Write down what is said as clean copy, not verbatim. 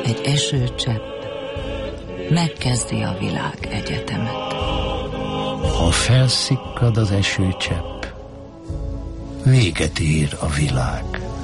egy esőcsepp megkezdi a világ egyetemet. Ha felszikkad az esőcsepp, véget ér a világ.